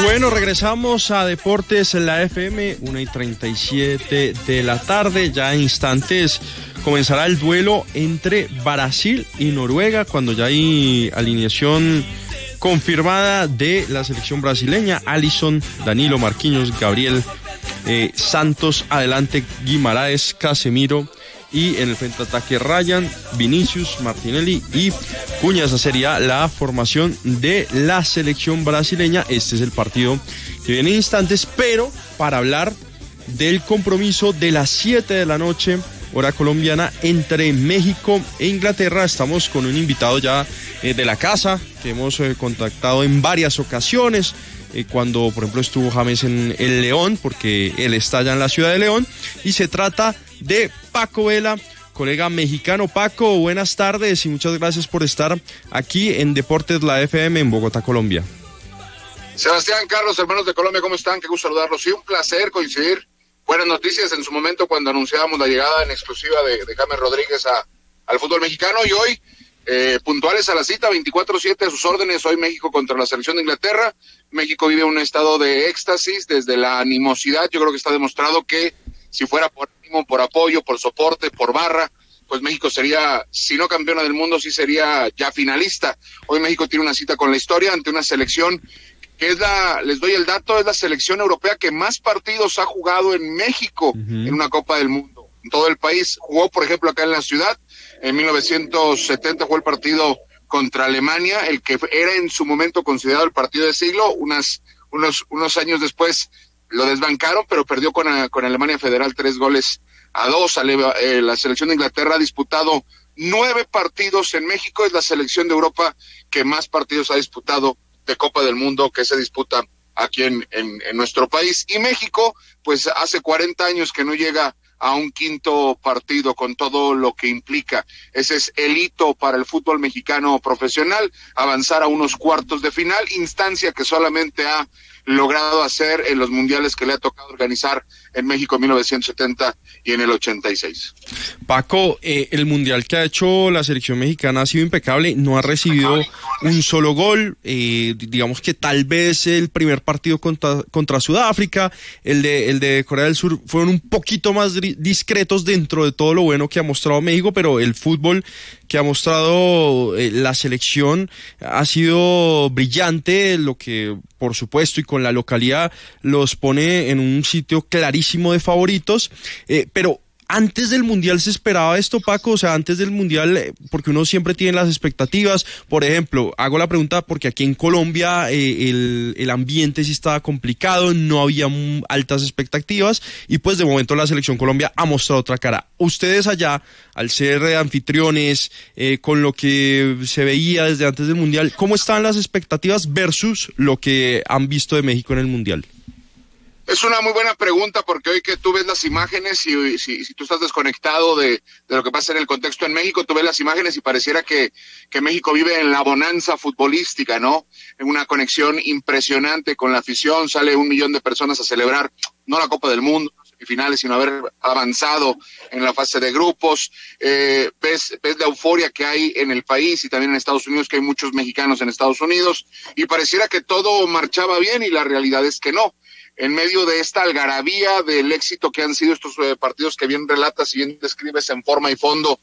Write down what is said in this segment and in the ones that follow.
Bueno, regresamos a Deportes en la FM, 1:37 de la tarde. Ya en instantes comenzará el duelo entre Brasil y Noruega, cuando ya hay alineación confirmada de la selección brasileña. Alisson, Danilo, Marquinhos, Gabriel, Santos, adelante Guimaraes, Casemiro, y en el frente ataque Ryan, Vinicius, Martinelli y Cunha. Esa sería la formación de la selección brasileña. Este es el partido que viene en instantes, pero para hablar del compromiso de las 7 de la noche, hora colombiana, entre México e Inglaterra, estamos con un invitado ya de la casa, que hemos contactado en varias ocasiones, cuando por ejemplo estuvo James en el León, porque él está allá en la ciudad de León, y se trata de Paco Vela, colega mexicano. Paco, buenas tardes y muchas gracias por estar aquí en Deportes La FM en Bogotá, Colombia. Sebastián, Carlos, hermanos de Colombia, ¿cómo están? Qué gusto saludarlos. Sí, un placer coincidir. Buenas noticias en su momento cuando anunciábamos la llegada en exclusiva de James Rodríguez al fútbol mexicano, y hoy puntuales a la cita, 24/7 a sus órdenes. Hoy México contra la selección de Inglaterra. México vive un estado de éxtasis desde la animosidad. Yo creo que está demostrado que si fuera por ánimo, por apoyo, por soporte, por barra, pues México sería, si no campeona del mundo, sí sería ya finalista. Hoy México tiene una cita con la historia ante una selección que es les doy el dato, es la selección europea que más partidos ha jugado en México en una Copa del Mundo. En todo el país jugó, por ejemplo, acá en la ciudad, en 1970 jugó el partido contra Alemania, el que era en su momento considerado el partido del siglo. Unos años después lo desbancaron, pero perdió con Alemania Federal 3-2. La selección de Inglaterra ha disputado 9 partidos en México. Es la selección de Europa que más partidos ha disputado de Copa del Mundo que se disputa aquí en nuestro país. Y México, pues hace 40 años que no llega a un quinto partido, con todo lo que implica. Ese es el hito para el fútbol mexicano profesional, avanzar a unos cuartos de final, instancia que solamente ha logrado hacer en los mundiales que le ha tocado organizar en México en 1970 y en el 86. Paco, el mundial que ha hecho la selección mexicana ha sido impecable, no ha recibido un solo gol. Digamos que tal vez el primer partido contra Sudáfrica, el de Corea del Sur, fueron un poquito más discretos dentro de todo lo bueno que ha mostrado México, pero el fútbol que ha mostrado la selección ha sido brillante, lo que por supuesto y con la localidad los pone en un sitio clarísimo de favoritos, pero antes del Mundial se esperaba esto, Paco. O sea, antes del Mundial, porque uno siempre tiene las expectativas. Por ejemplo, hago la pregunta porque aquí en Colombia el ambiente sí estaba complicado, no había altas expectativas, y pues de momento la selección Colombia ha mostrado otra cara. Ustedes allá, al ser anfitriones, con lo que se veía desde antes del Mundial, ¿cómo están las expectativas versus lo que han visto de México en el Mundial? Es una muy buena pregunta, porque hoy que tú ves las imágenes y si tú estás desconectado de lo que pasa en el contexto en México, tú ves las imágenes y pareciera que México vive en la bonanza futbolística, ¿no? En una conexión impresionante con la afición. Sale 1 millón de personas a celebrar no la Copa del Mundo, semifinales, sino haber avanzado en la fase de grupos. Ves la euforia que hay en el país y también en Estados Unidos, que hay muchos mexicanos en Estados Unidos, y pareciera que todo marchaba bien, y la realidad es que no. En medio de esta algarabía del éxito que han sido estos partidos que bien relatas y bien describes en forma y fondo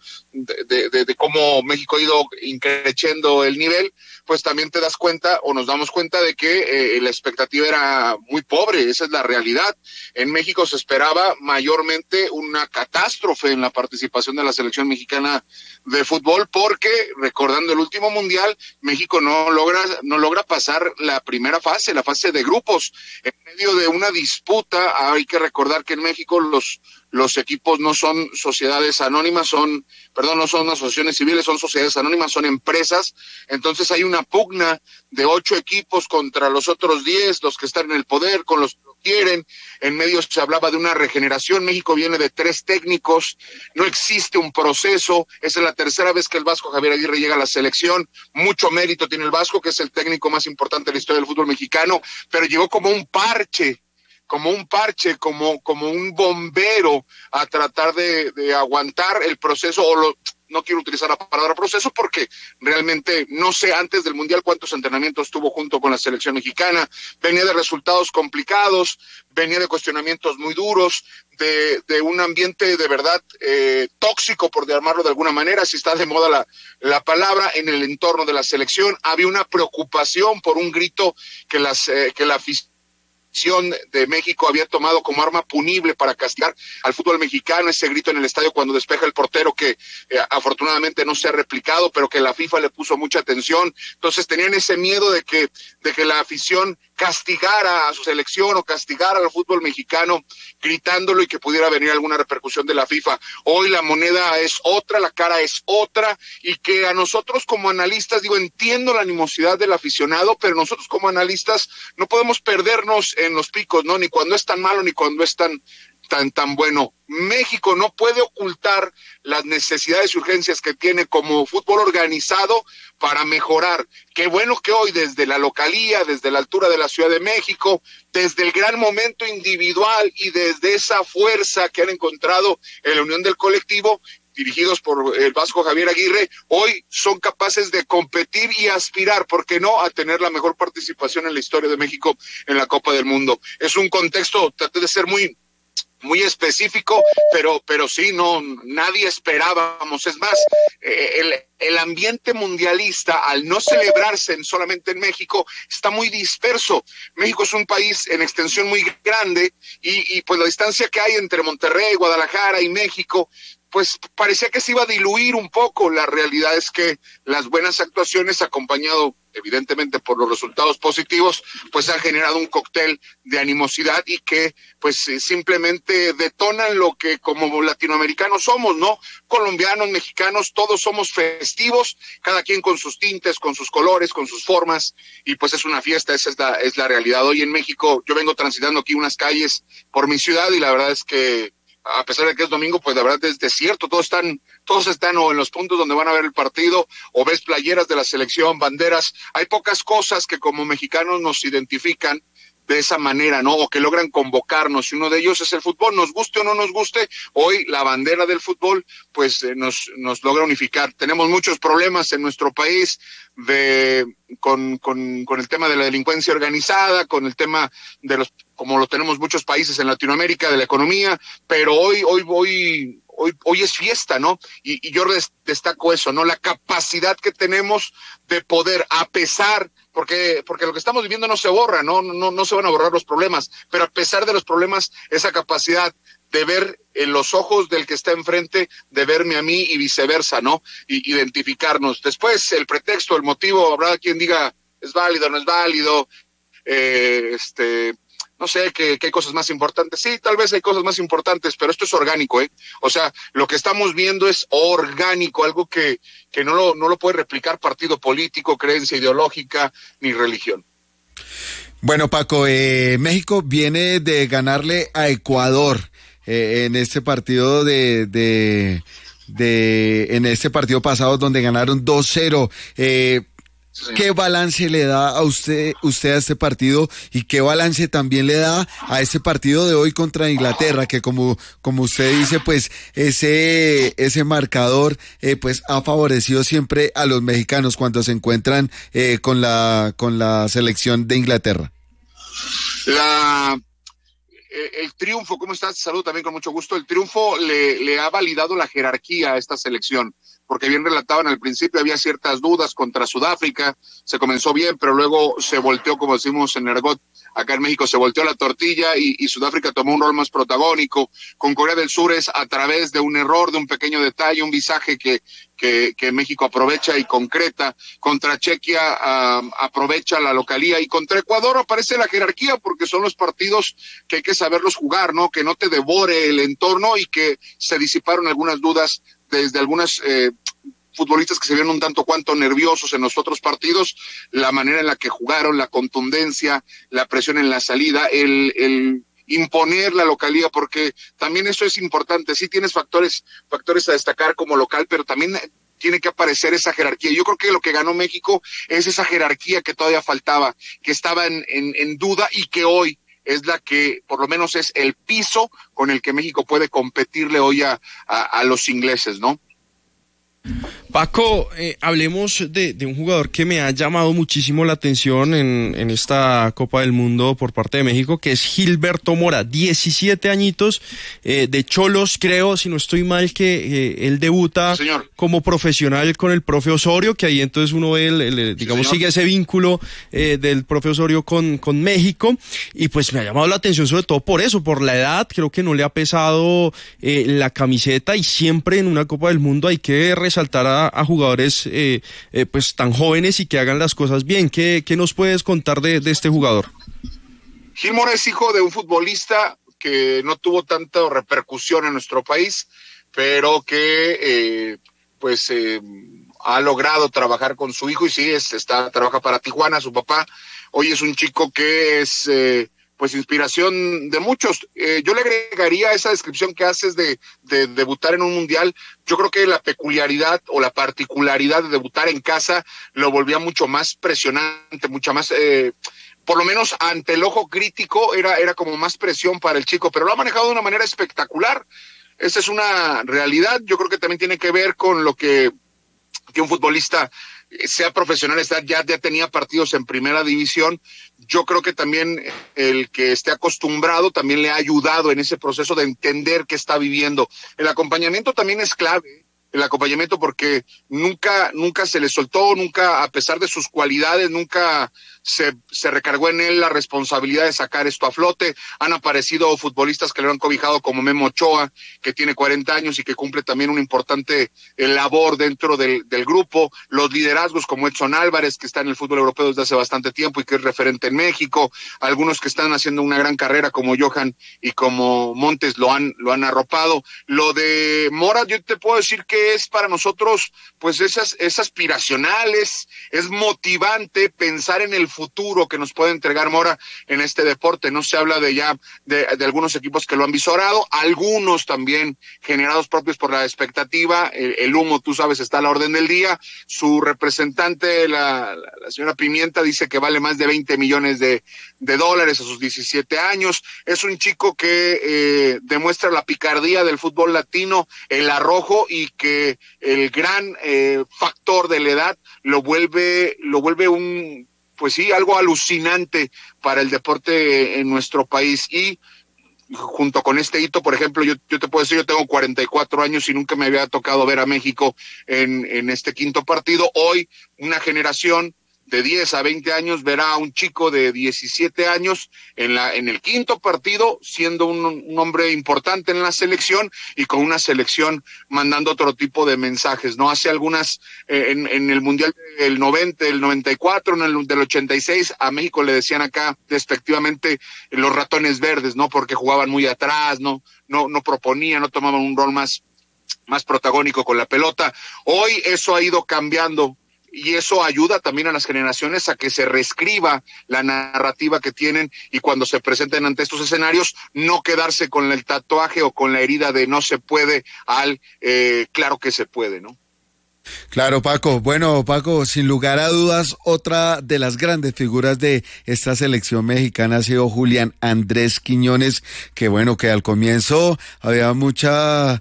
de cómo México ha ido increciendo el nivel, pues también te das cuenta, o nos damos cuenta, de que la expectativa era muy pobre. Esa es la realidad. En México se esperaba mayormente una catástrofe en la participación de la selección mexicana de fútbol, porque, recordando el último mundial, México no logra pasar la primera fase, la fase de grupos. En medio de una disputa, hay que recordar que en México los equipos no son sociedades anónimas, no son asociaciones civiles, son sociedades anónimas, son empresas. Entonces hay una pugna de 8 equipos contra los otros 10, los que están en el poder, con los que lo quieren. En medio se hablaba de una regeneración. México viene de 3 técnicos, no existe un proceso. Esa es la tercera vez que el Vasco Javier Aguirre llega a la selección. Mucho mérito tiene el Vasco, que es el técnico más importante de la historia del fútbol mexicano, pero llegó como un parche, como un bombero a tratar de aguantar el proceso, no quiero utilizar la palabra proceso porque realmente no sé antes del Mundial cuántos entrenamientos tuvo junto con la selección mexicana, venía de resultados complicados, venía de cuestionamientos muy duros, de un ambiente de verdad tóxico, por llamarlo de alguna manera, si está de moda la palabra, en el entorno de la selección. Había una preocupación por un grito que la afición de México había tomado como arma punible para castigar al fútbol mexicano, ese grito en el estadio cuando despeja el portero que afortunadamente no se ha replicado, pero que la FIFA le puso mucha atención. Entonces tenían ese miedo de que la afición castigara a su selección o castigara al fútbol mexicano gritándolo y que pudiera venir alguna repercusión de la FIFA. Hoy la moneda es otra, la cara es otra, y que a nosotros como analistas, entiendo la animosidad del aficionado, pero nosotros como analistas no podemos perdernos en los picos, ¿no? Ni cuando es tan malo ni cuando es tan bueno. México no puede ocultar las necesidades y urgencias que tiene como fútbol organizado para mejorar. Qué bueno que hoy desde la localía, desde la altura de la Ciudad de México, desde el gran momento individual y desde esa fuerza que han encontrado en la unión del colectivo, dirigidos por el Vasco Javier Aguirre, hoy son capaces de competir y aspirar, ¿por qué no?, a tener la mejor participación en la historia de México en la Copa del Mundo. Es un contexto, traté de ser muy específico, pero sí, no, nadie esperábamos. Es más, el ambiente mundialista, al no celebrarse solamente en México, está muy disperso. México es un país en extensión muy grande y pues la distancia que hay entre Monterrey, Guadalajara y México, pues parecía que se iba a diluir un poco. La realidad es que las buenas actuaciones, acompañado evidentemente por los resultados positivos, pues han generado un cóctel de animosidad y que pues simplemente detonan lo que como latinoamericanos somos, ¿no? Colombianos, mexicanos, todos somos festivos, cada quien con sus tintes, con sus colores, con sus formas, y pues es una fiesta. Esa es la realidad. Hoy en México, yo vengo transitando aquí unas calles por mi ciudad y la verdad es que a pesar de que es domingo, pues la verdad es desierto, todos están o en los puntos donde van a ver el partido, o ves playeras de la selección, banderas. Hay pocas cosas que como mexicanos nos identifican de esa manera, ¿no? O que logran convocarnos, y uno de ellos es el fútbol. Nos guste o no nos guste, hoy la bandera del fútbol pues nos logra unificar. Tenemos muchos problemas en nuestro país con el tema de la delincuencia organizada, con el tema de como lo tenemos muchos países en Latinoamérica, de la economía, pero hoy es fiesta, ¿no? Y yo destaco eso, ¿no? La capacidad que tenemos de poder, a pesar, porque lo que estamos viviendo no se borra, no se van a borrar los problemas, pero a pesar de los problemas, esa capacidad de ver en los ojos del que está enfrente, de verme a mí y viceversa, ¿no? Y identificarnos. Después, el pretexto, el motivo, habrá quien diga, es válido, no es válido, no sé, que hay cosas más importantes. Sí, tal vez hay cosas más importantes, pero esto es orgánico, ¿eh? O sea, lo que estamos viendo es orgánico, algo que no lo puede replicar partido político, creencia ideológica, ni religión. Bueno, Paco, México viene de ganarle a Ecuador en este partido en este partido pasado donde ganaron 2-0. ¿Qué balance le da a usted a este partido y qué balance también le da a este partido de hoy contra Inglaterra, que como usted dice, pues ese marcador pues ha favorecido siempre a los mexicanos cuando se encuentran con la selección de Inglaterra? El triunfo, ¿cómo estás? Saludo también con mucho gusto. El triunfo le ha validado la jerarquía a esta selección, porque bien relataban al principio, había ciertas dudas contra Sudáfrica, se comenzó bien, pero luego se volteó, como decimos en argot, acá en México se volteó la tortilla y Sudáfrica tomó un rol más protagónico. Con Corea del Sur es a través de un error, de un pequeño detalle, un visaje que México aprovecha y concreta. Contra Chequia aprovecha la localía, y contra Ecuador aparece la jerarquía, porque son los partidos que hay que saberlos jugar, ¿no? Que no te devore el entorno y que se disiparon algunas dudas desde algunas futbolistas que se vieron un tanto cuanto nerviosos en los otros partidos, la manera en la que jugaron, la contundencia, la presión en la salida, el imponer la localía, porque también eso es importante. Sí tienes factores a destacar como local, pero también tiene que aparecer esa jerarquía. Yo creo que lo que ganó México es esa jerarquía que todavía faltaba, que estaba en duda, y que hoy es la que, por lo menos, es el piso con el que México puede competirle hoy a los ingleses, ¿no? Paco, hablemos de un jugador que me ha llamado muchísimo la atención en esta Copa del Mundo por parte de México, que es Gilberto Mora, 17 añitos, de Xolos, creo, si no estoy mal, que él debuta como profesional con el profe Osorio, que ahí entonces uno ve, digamos, sigue ese vínculo del profe Osorio con México, y pues me ha llamado la atención sobre todo por eso, por la edad. Creo que no le ha pesado la camiseta, y siempre en una Copa del Mundo hay que resaltar a jugadores pues tan jóvenes y que hagan las cosas bien. ¿Qué nos puedes contar de este jugador? Gil Mora es hijo de un futbolista que no tuvo tanta repercusión en nuestro país, pero que ha logrado trabajar con su hijo, y sí, trabaja para Tijuana, su papá. Hoy es un chico que es pues inspiración de muchos. Yo le agregaría a esa descripción que haces de debutar en un mundial. Yo creo que la peculiaridad o la particularidad de debutar en casa lo volvía mucho más presionante, mucha más, por lo menos ante el ojo crítico, era como más presión para el chico, pero lo ha manejado de una manera espectacular. Esa es una realidad. Yo creo que también tiene que ver con lo que un futbolista sea profesional, ya tenía partidos en primera división. Yo creo que también el que esté acostumbrado también le ha ayudado en ese proceso de entender qué está viviendo. El acompañamiento también es clave, porque nunca se le soltó, nunca, a pesar de sus cualidades, nunca se recargó en él la responsabilidad de sacar esto a flote. Han aparecido futbolistas que le han cobijado, como Memo Ochoa, que tiene 40 años y que cumple también una importante labor dentro del grupo. Los liderazgos como Edson Álvarez, que está en el fútbol europeo desde hace bastante tiempo y que es referente en México. Algunos que están haciendo una gran carrera, como Johan y como Montes, lo han arropado. Lo de Mora, yo te puedo decir que es para nosotros, pues es aspiracional, es motivante pensar en el futuro que nos puede entregar Mora en este deporte. No se habla de algunos equipos que lo han visorado, algunos también generados propios por la expectativa. El humo, tú sabes, está a la orden del día. Su representante, la señora Pimienta, dice que vale más de 20 millones de dólares a sus 17 años. Es un chico que demuestra la picardía del fútbol latino, el arrojo, y que el gran factor de la edad lo vuelve algo alucinante para el deporte en nuestro país. Y junto con este hito, por ejemplo, yo te puedo decir, yo tengo 44 años y nunca me había tocado ver a México en este quinto partido. Hoy una generación de 10 a 20 años verá a un chico de 17 años en el quinto partido, siendo un hombre importante en la selección, y con una selección mandando otro tipo de mensajes, ¿no? Hace algunas, en el Mundial del 90, el 94, en el del 86, a México le decían acá despectivamente los ratones verdes, ¿no? Porque jugaban muy atrás, no proponían, no tomaban un rol más protagónico con la pelota. Hoy eso ha ido cambiando, y eso ayuda también a las generaciones a que se reescriba la narrativa que tienen, y cuando se presenten ante estos escenarios, no quedarse con el tatuaje o con la herida de no se puede claro que se puede, ¿no? Claro, Paco. Bueno, Paco, sin lugar a dudas, otra de las grandes figuras de esta selección mexicana ha sido Julián Andrés Quiñones, que bueno, que al comienzo había mucha...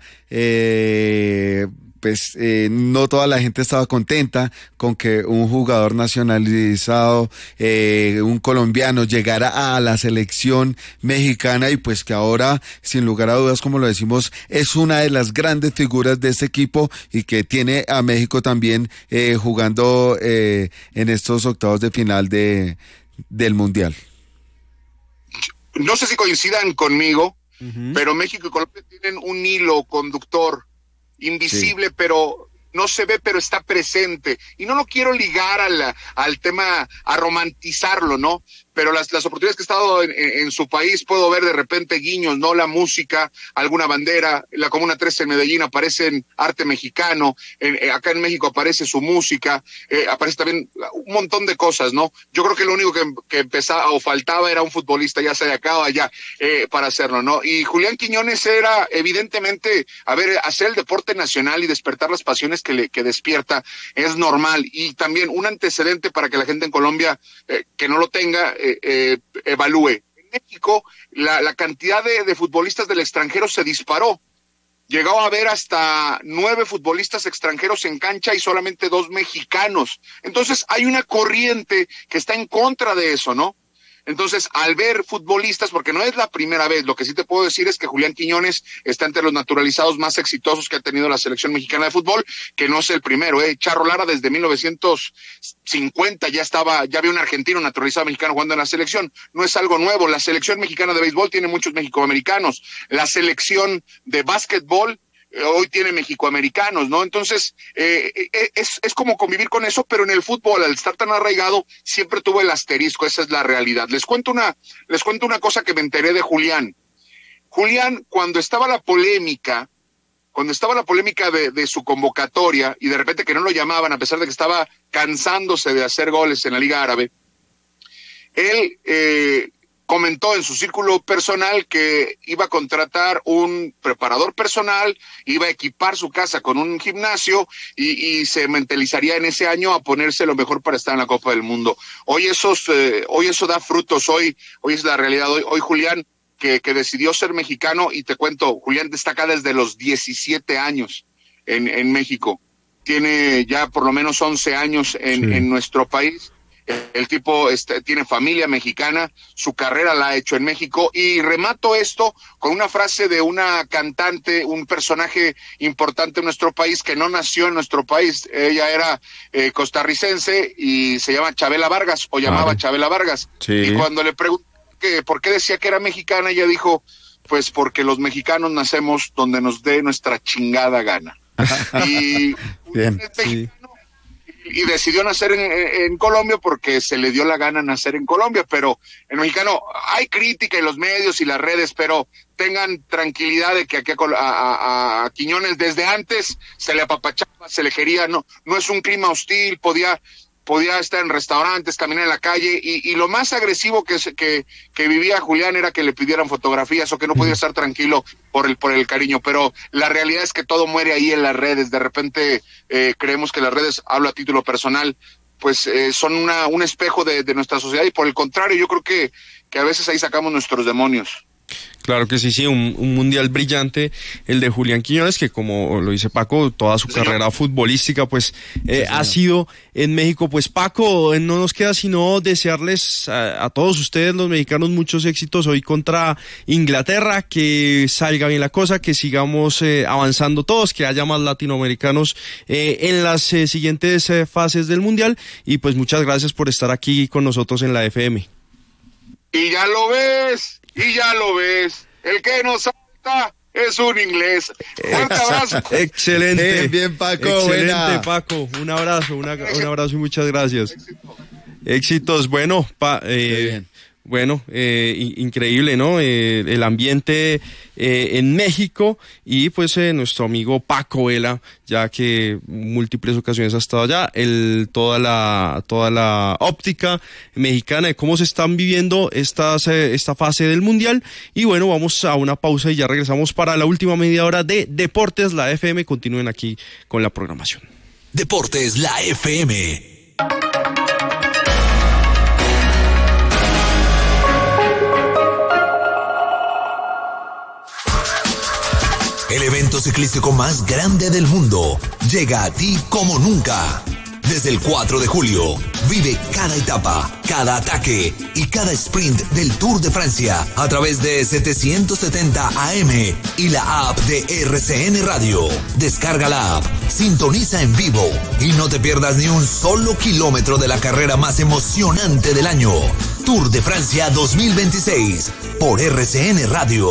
no toda la gente estaba contenta con que un jugador nacionalizado, un colombiano, llegara a la selección mexicana, y pues que ahora, sin lugar a dudas, como lo decimos, es una de las grandes figuras de este equipo, y que tiene a México también jugando en estos octavos de final del Mundial. No sé si coincidan conmigo, pero México y Colombia tienen un hilo conductor invisible, sí, pero no se ve, pero está presente. Y no lo quiero ligar al tema, a romantizarlo, ¿no? Pero las oportunidades que he estado en su país, puedo ver de repente guiños, ¿no? La música, alguna bandera, la Comuna 13 en Medellín aparece en arte mexicano, acá en México aparece su música, aparece también un montón de cosas, ¿no? Yo creo que lo único que empezaba o faltaba era un futbolista, ya sea de acá o allá, para hacerlo, ¿no? Y Julián Quiñones era, evidentemente, hacer el deporte nacional y despertar las pasiones que despierta es normal, y también un antecedente para que la gente en Colombia, que no lo tenga, evalúe. En México la cantidad de futbolistas del extranjero se disparó. llegó a haber hasta 9 futbolistas extranjeros en cancha y solamente 2 mexicanos. Entonces hay una corriente que está en contra de eso, ¿no? Entonces, al ver futbolistas, porque no es la primera vez, lo que sí te puedo decir es que Julián Quiñones está entre los naturalizados más exitosos que ha tenido la selección mexicana de fútbol, que no es el primero, Charro Lara desde 1950 ya había un argentino naturalizado mexicano jugando en la selección, no es algo nuevo. La selección mexicana de béisbol tiene muchos mexicoamericanos, la selección de básquetbol hoy tiene mexicoamericanos, ¿no? Entonces, es como convivir con eso, pero en el fútbol, al estar tan arraigado, siempre tuvo el asterisco, esa es la realidad. Les cuento una cosa que me enteré de Julián. Julián, cuando estaba la polémica de su convocatoria, y de repente que no lo llamaban, a pesar de que estaba cansándose de hacer goles en la Liga Árabe, él comentó en su círculo personal que iba a contratar un preparador personal, iba a equipar su casa con un gimnasio y se mentalizaría en ese año a ponerse lo mejor para estar en la Copa del Mundo. Hoy eso da frutos, hoy es la realidad. Hoy Julián, que decidió ser mexicano, y te cuento, Julián está acá desde los 17 años en México. Tiene ya por lo menos 11 años en nuestro país. El tipo tiene familia mexicana, su carrera la ha hecho en México, y remato esto con una frase de una cantante, un personaje importante en nuestro país que no nació en nuestro país. Ella era costarricense y se llama Chabela Vargas, o llamaba Chabela Vargas. Sí. Y cuando le pregunté por qué decía que era mexicana, ella dijo, pues porque los mexicanos nacemos donde nos dé nuestra chingada gana. Y bien, sí. Y decidió nacer en Colombia porque se le dio la gana nacer en Colombia, pero el mexicano, hay crítica en los medios y las redes, pero tengan tranquilidad de que aquí a Quiñones desde antes se le apapachaba, se le quería, no es un clima hostil, podía estar en restaurantes, caminar en la calle, y lo más agresivo que vivía Julián era que le pidieran fotografías o que no podía estar tranquilo por el cariño, pero la realidad es que todo muere ahí en las redes. De repente creemos que las redes, hablo a título personal, pues son un espejo de nuestra sociedad, y por el contrario, yo creo que a veces ahí sacamos nuestros demonios. Claro que sí, un mundial brillante, el de Julián Quiñones, que como lo dice Paco, toda su carrera futbolística pues ha sido en México. Pues Paco, no nos queda sino desearles a todos ustedes, los mexicanos, muchos éxitos hoy contra Inglaterra, que salga bien la cosa, que sigamos avanzando todos, que haya más latinoamericanos en las siguientes fases del mundial, y pues muchas gracias por estar aquí con nosotros en la FM. Y ya lo ves, el que nos salta es un inglés. Fuerte abrazo. Excelente. Bien, Paco. Excelente, buena. Paco. Un abrazo y muchas gracias. Éxitos. Bueno, bien. Bueno, increíble, ¿no? El ambiente en México, y pues nuestro amigo Paco Vela, ya que múltiples ocasiones ha estado allá, toda la óptica mexicana de cómo se están viviendo esta fase del Mundial. Y bueno, vamos a una pausa y ya regresamos para la última media hora de Deportes, la FM. Continúen aquí con la programación. Deportes, la FM. El evento ciclístico más grande del mundo llega a ti como nunca. Desde el 4 de julio, vive cada etapa, cada ataque y cada sprint del Tour de Francia a través de 770 AM y la app de RCN Radio. Descarga la app, sintoniza en vivo y no te pierdas ni un solo kilómetro de la carrera más emocionante del año. Tour de Francia 2026 por RCN Radio.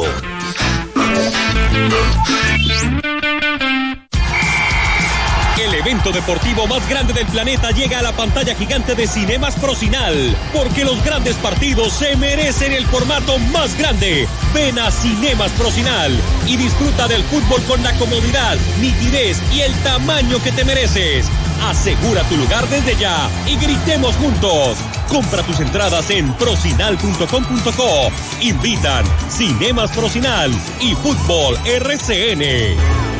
El evento deportivo más grande del planeta llega a la pantalla gigante de Cinemas Procinal, porque los grandes partidos se merecen el formato más grande. Ven a Cinemas Procinal y disfruta del fútbol con la comodidad, nitidez y el tamaño que te mereces. Asegura tu lugar desde ya y gritemos juntos. Compra tus entradas en procinal.com.co. Invitan Cinemas Procinal y Fútbol RCN.